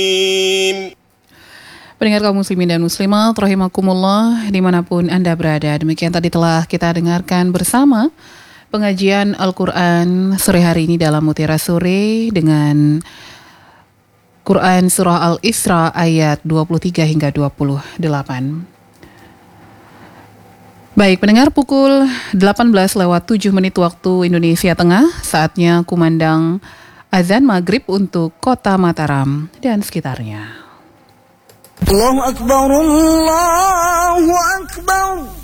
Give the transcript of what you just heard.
Pendengar kaum muslimin dan muslimat rahimakumullah dimanapun Anda berada, demikian tadi telah kita dengarkan bersama pengajian Al-Quran sore hari ini dalam Mutiara Sore dengan Quran Surah Al-Isra ayat 23 hingga 28. Baik pendengar, pukul 18:07 waktu Indonesia Tengah, saatnya kumandang azan maghrib untuk kota Mataram dan sekitarnya. Allahu Akbar, Allahu Akbar.